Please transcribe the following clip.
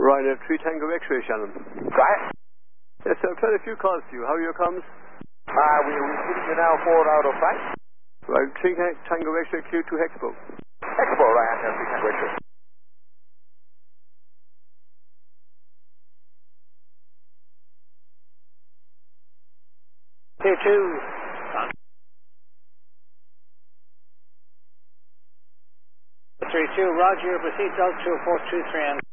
Ryanair 3 Tango X-ray, Shannon. Right. Yes, sir, I've tried a few calls to you. How are your comms? We're receiving you now 4 out of 5. Right, 3 Tango X-ray, Q2 Hexpo. Expo, Ryanair 3 Tango X-ray. Q2. 32, Roger, proceed Delta 2423 and